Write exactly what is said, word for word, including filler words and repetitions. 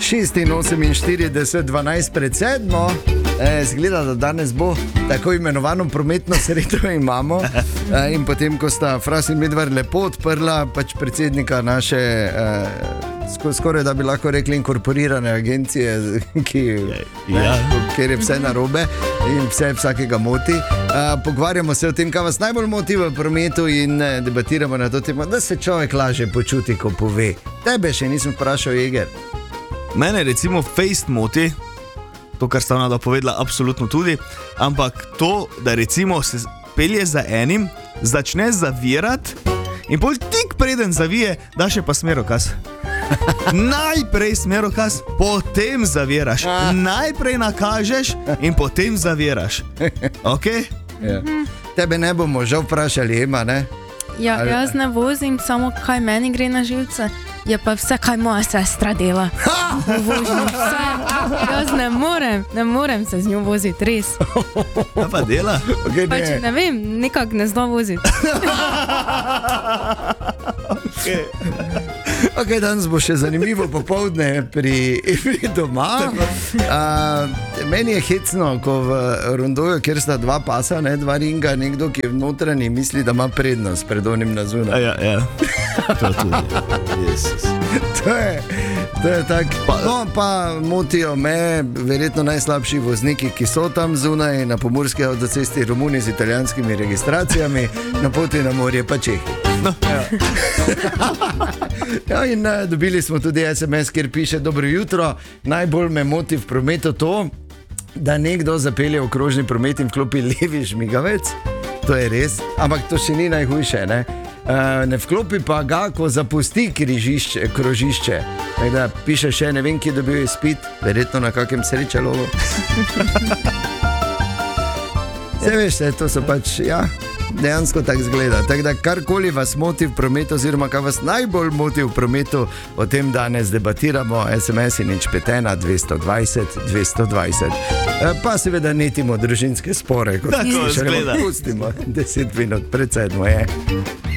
šestinoseminštirideset, dvanajst pred sedmo. E, zgleda, da danes bo tako imenovano prometno sredo imamo. E, in potem, ko sta Fras in Medvard lepo odprla pač predsednika naše, e, skoraj da bi lahko rekli inkorporirane agencije, ki, ne, ja. Ker je vse narobe in vse vsakega moti. E, pogovarjamo se o tem, kaj vas najbolj moti v prometu in debatiramo na to temo, da se človek lažje počuti, ko pove. Tebe še nisem vprašal, Jeger. Mene recimo fejst moti, to, kar sta ona povedala, absolutno tudi, ampak to, da recimo se pelje za enim, začne zavirati in pol tik preden zavije, da še pa smerokaz. Najprej smerokaz, potem zaviraš. Najprej nakažeš in potem zaviraš. Okay? Ja. Tebe ne bomo žal vprašali, Ema, ne? Ja, jaz ne vozim, samo kaj meni gre na živce. Je pa vse, kaj moja sestra dela. Vozim vse. Jaz ne morem, ne morem se z njo voziti, res. Kaj pa dela? Okay, ne. Pač ne vem, nekak ne zna voziti. Okay. Ok, danes bo še zanimivo popoldne pri, pri doma. Uh, meni je hecno, ko v rondoju, kjer sta dva pasa, ne, dva ringa, nekdo, ki je v notranji, misli, da ima prednost pred onim na zunaj. Ja, ja. To tudi. Jezus. To je, to je tak. No, pa motijo me verjetno najslabši vozniki, ki so tam zunaj na pomurski avtocesti, Romuni z italijanskimi registracijami, na poti na morje pa Čehi. No. Ja. Ja, in uh, dobili smo tudi es em es, kjer piše: dobro jutro, najbolj me moti v prometu to, da nekdo zapelje v krožni promet in vklopi levi žmigavec. To je res, ampak to še ni najhujše, ne? Uh, ne vklopi pa ga, ko zapusti križišče, krožišče. Tako da piše še, ne vem, kje dobil izpit, verjetno na kakem srečalovu. Vse veš, to so pač, ja, dejansko tako zgleda. Tako da karkoli vas moti v prometu, oziroma kaj vas najbolj moti v prometu, o tem danes debatiramo. es em es je nič pet ena dvesto dvajset dvesto dvajset. Pa seveda netimo družinske spore, kot tako zgleda. Pustimo deset minut pred sedmo je.